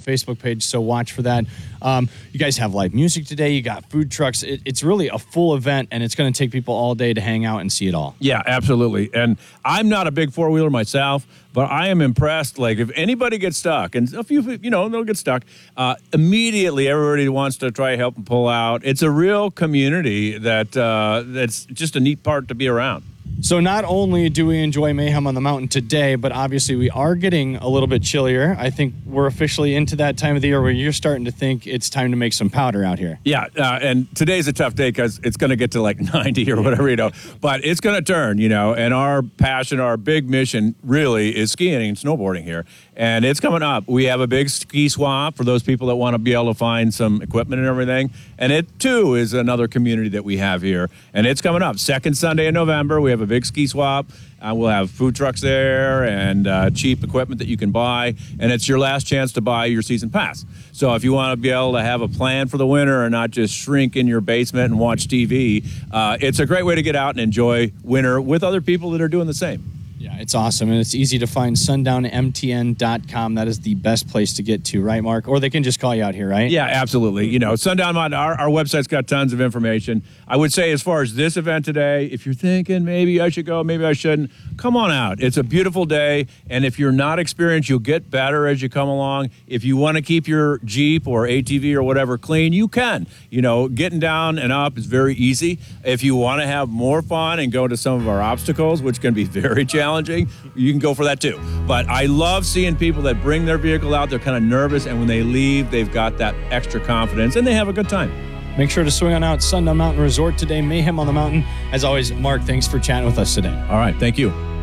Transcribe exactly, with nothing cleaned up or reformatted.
Facebook page, so watch for that. Um, you guys have live music today. You got food trucks. It, it's really a full event, and it's going to take people all day to hang out and see it all. Yeah, absolutely. And I'm not a big four-wheeler myself, but I am impressed. Like, if anybody gets stuck, and a few, you know, they'll get stuck, uh, immediately everybody wants to try to help and pull out. It's a real community that uh, that's just a neat part to be around. So not only do we enjoy Mayhem on the Mountain today, but obviously we are getting a little bit chillier. I think we're officially into that time of the year where you're starting to think it's time to make some powder out here. Yeah, uh, and today's a tough day because it's going to get to like ninety or whatever, you know. But it's going to turn, you know, and our passion, our big mission really is skiing and snowboarding here. And it's coming up. We have a big ski swap for those people that want to be able to find some equipment and everything. And it, too, is another community that we have here. And it's coming up. Second Sunday in November, we have a big ski swap. Uh, we'll have food trucks there and uh, cheap equipment that you can buy. And it's your last chance to buy your season pass. So if you want to be able to have a plan for the winter and not just shrink in your basement and watch T V, uh, it's a great way to get out and enjoy winter with other people that are doing the same. Yeah, it's awesome, and it's easy to find sundown M T N dot com. That is the best place to get to, right, Mark? Or they can just call you out here, right? Yeah, absolutely. You know, Sundown, our, our website's got tons of information. I would say as far as this event today, if you're thinking maybe I should go, maybe I shouldn't, come on out. It's a beautiful day, and if you're not experienced, you'll get better as you come along. If you want to keep your Jeep or A T V or whatever clean, you can. You know, getting down and up is very easy. If you want to have more fun and go to some of our obstacles, which can be very challenging, challenging, you can go for that too. But I love seeing people that bring their vehicle out. They're kind of nervous, and when they leave, they've got that extra confidence, and they have a good time. Make sure to swing on out Sundown Mountain Resort today. Mayhem on the Mountain. As always, Mark, thanks for chatting with us today. All right. Thank you.